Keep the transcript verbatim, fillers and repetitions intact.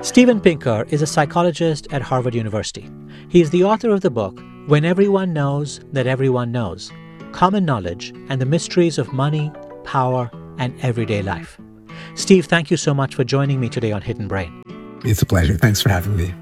Steven Pinker is a psychologist at Harvard University. He is the author of the book, When Everyone Knows That Everyone Knows: Common Knowledge and the Mysteries of Money, Power, and Everyday Life. Steve, thank you so much for joining me today on Hidden Brain. It's a pleasure. Thanks for having me.